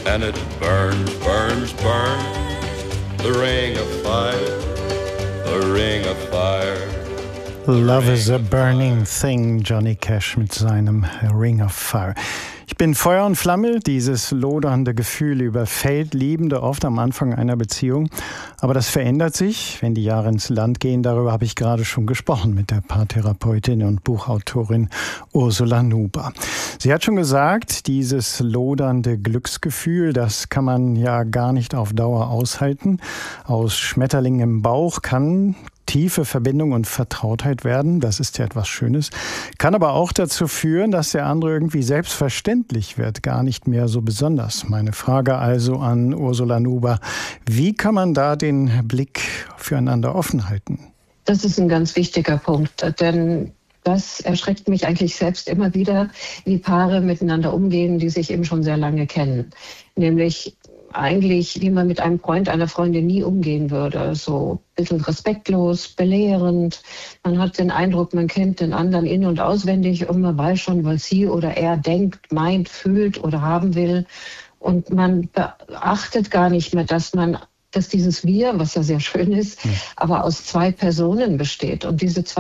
and it burns, burns, burns. The ring of fire, the ring of fire. Love is a burning thing, Johnny Cash mit seinem Ring of Fire. Ich bin Feuer und Flamme, dieses lodernde Gefühl überfällt Liebende oft am Anfang einer Beziehung. Aber das verändert sich, wenn die Jahre ins Land gehen. Darüber habe ich gerade schon gesprochen mit der Paartherapeutin und Buchautorin Ursula Nuber. Sie hat schon gesagt, dieses lodernde Glücksgefühl, das kann man ja gar nicht auf Dauer aushalten. Aus Schmetterlingen im Bauch kann tiefe Verbindung und Vertrautheit werden, das ist ja etwas Schönes, kann aber auch dazu führen, dass der andere irgendwie selbstverständlich wird, gar nicht mehr so besonders. Meine Frage also an Ursula Nuber, wie kann man da den Blick füreinander offen halten? Das ist ein ganz wichtiger Punkt, denn das erschreckt mich eigentlich selbst immer wieder, wie Paare miteinander umgehen, die sich eben schon sehr lange kennen. Nämlich eigentlich, wie man mit einem Freund, einer Freundin nie umgehen würde. So ein bisschen respektlos, belehrend. Man hat den Eindruck, man kennt den anderen in- und auswendig und man weiß schon, was sie oder er denkt, meint, fühlt oder haben will. Und man beachtet gar nicht mehr, dass dieses Wir, was ja sehr schön ist, aber aus zwei Personen besteht. Und diese zwei